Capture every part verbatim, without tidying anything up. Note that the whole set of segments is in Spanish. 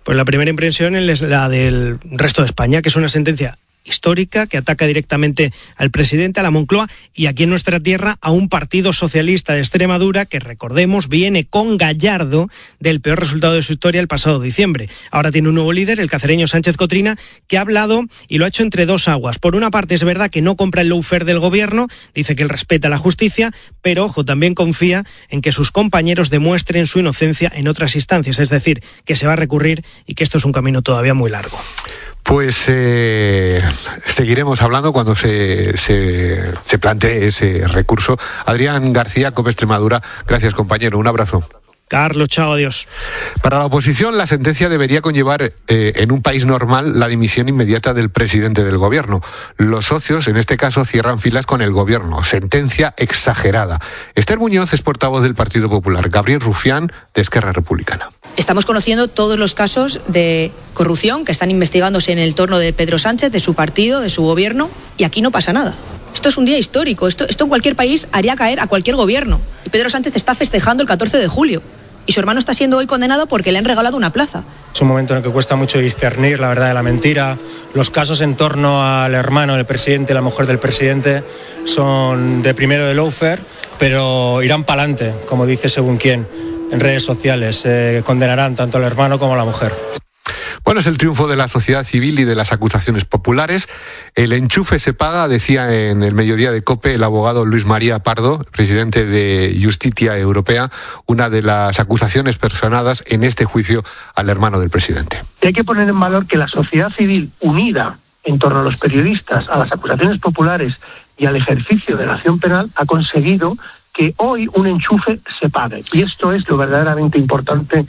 Pues la primera impresión es la del resto de España, que es una sentencia histórica que ataca directamente al presidente, a la Moncloa y aquí en nuestra tierra a un partido socialista de Extremadura que, recordemos, viene con Gallardo del peor resultado de su historia el pasado diciembre. Ahora tiene un nuevo líder, el cacereño Sánchez Cotrina, que ha hablado y lo ha hecho entre dos aguas. Por una parte es verdad que no compra el lawfare del gobierno, dice que él respeta la justicia, pero ojo, también confía en que sus compañeros demuestren su inocencia en otras instancias, es decir, que se va a recurrir y que esto es un camino todavía muy largo. Pues eh, seguiremos hablando cuando se, se, se plantee ese recurso. Adrián García, COPE Extremadura, gracias compañero, un abrazo. Carlos, chao, adiós. Para la oposición, la sentencia debería conllevar eh, en un país normal la dimisión inmediata del presidente del gobierno. Los socios, en este caso, cierran filas con el gobierno. Sentencia exagerada. Esther Muñoz es portavoz del Partido Popular. Gabriel Rufián, de Esquerra Republicana. Estamos conociendo todos los casos de corrupción que están investigándose en el entorno de Pedro Sánchez, de su partido, de su gobierno, y aquí no pasa nada. Esto es un día histórico, esto, esto en cualquier país haría caer a cualquier gobierno. Y Pedro Sánchez está festejando el catorce de julio. Y su hermano está siendo hoy condenado porque le han regalado una plaza. Es un momento en el que cuesta mucho discernir la verdad de la mentira. Los casos en torno al hermano del presidente y la mujer del presidente son de primero de lawfare, pero irán para adelante, como dice según quién, en redes sociales. Eh, condenarán tanto al hermano como a la mujer. Bueno, es el triunfo de la sociedad civil y de las acusaciones populares. El enchufe se paga, decía en el mediodía de COPE el abogado Luis María Pardo, presidente de Justicia Europea, una de las acusaciones personadas en este juicio al hermano del presidente. Hay que poner en valor que la sociedad civil unida en torno a los periodistas, a las acusaciones populares y al ejercicio de la acción penal ha conseguido que hoy un enchufe se pague. Y esto es lo verdaderamente importante.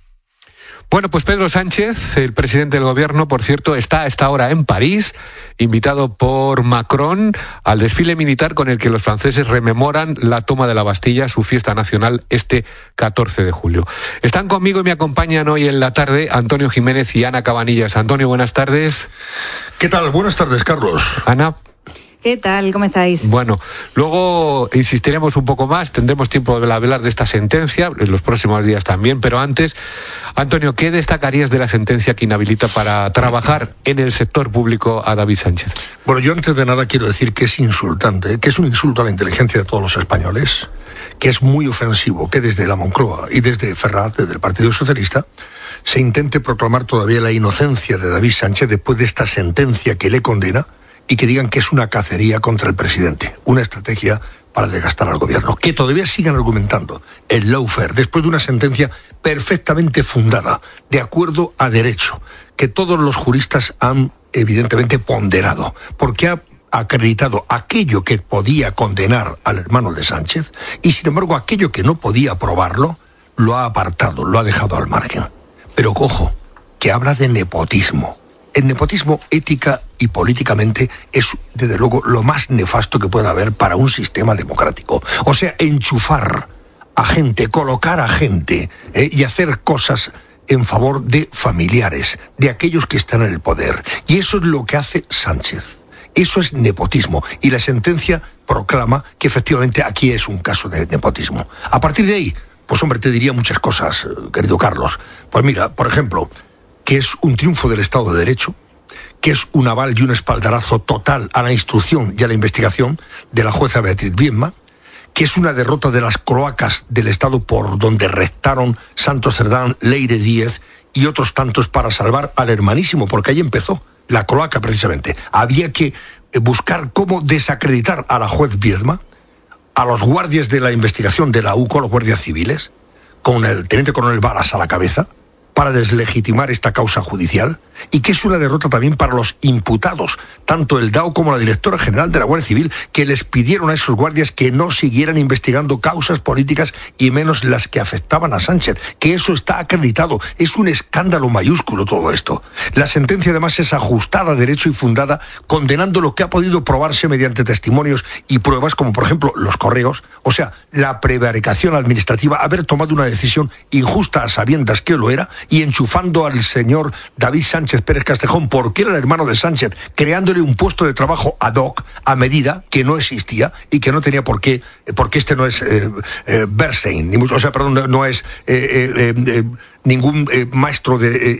Bueno, pues Pedro Sánchez, el presidente del gobierno, por cierto, está a esta hora en París, invitado por Macron al desfile militar con el que los franceses rememoran la toma de la Bastilla, su fiesta nacional, este catorce de julio. Están conmigo y me acompañan hoy en la tarde Antonio Jiménez y Ana Cabanillas. Antonio, buenas tardes. ¿Qué tal? Buenas tardes, Carlos. Ana. ¿Qué tal? ¿Cómo estáis? Bueno, luego insistiremos un poco más, tendremos tiempo de hablar de esta sentencia en los próximos días también, pero antes, Antonio, ¿qué destacarías de la sentencia que inhabilita para trabajar en el sector público a David Sánchez? Bueno, yo antes de nada quiero decir que es insultante, que es un insulto a la inteligencia de todos los españoles, que es muy ofensivo que desde la Moncloa y desde Ferraz, desde el Partido Socialista, se intente proclamar todavía la inocencia de David Sánchez después de esta sentencia que le condena, y que digan que es una cacería contra el presidente, una estrategia para desgastar al gobierno. Que todavía sigan argumentando el lawfare después de una sentencia perfectamente fundada, de acuerdo a derecho, que todos los juristas han evidentemente ponderado, porque ha acreditado aquello que podía condenar al hermano de Sánchez y sin embargo aquello que no podía probarlo lo ha apartado, lo ha dejado al margen. Pero ojo, que habla de nepotismo. El nepotismo ética y políticamente es, desde luego, lo más nefasto que pueda haber para un sistema democrático. O sea, enchufar a gente, colocar a gente eh, y hacer cosas en favor de familiares, de aquellos que están en el poder. Y eso es lo que hace Sánchez. Eso es nepotismo. Y la sentencia proclama que efectivamente aquí es un caso de nepotismo. A partir de ahí, pues hombre, te diría muchas cosas, querido Carlos. Pues mira, por ejemplo, que es un triunfo del Estado de Derecho, que es un aval y un espaldarazo total a la instrucción y a la investigación de la jueza Beatriz Biedma, que es una derrota de las cloacas del Estado por donde rectaron Santos Cerdán, Leire Díez y otros tantos para salvar al hermanísimo, porque ahí empezó la cloaca precisamente. Había que buscar cómo desacreditar a la juez Biedma, a los guardias de la investigación de la U C O, los guardias civiles, con el teniente coronel Balas a la cabeza, para deslegitimar esta causa judicial, y que es una derrota también para los imputados, tanto el D A O como la directora general de la Guardia Civil, que les pidieron a esos guardias que no siguieran investigando causas políticas y menos las que afectaban a Sánchez, que eso está acreditado. Es un escándalo mayúsculo todo esto. La sentencia además es ajustada a derecho y fundada, condenando lo que ha podido probarse mediante testimonios y pruebas, como por ejemplo los correos, o sea, la prevaricación administrativa, haber tomado una decisión injusta a sabiendas que lo era, y enchufando al señor David Sánchez Pérez Castejón, porque era el hermano de Sánchez, creándole un puesto de trabajo ad hoc, a medida, que no existía y que no tenía por qué, porque este no es eh, eh, Bernstein, ni mucho, o sea, perdón, no, no es eh, eh, eh, ningún eh, maestro de... Eh,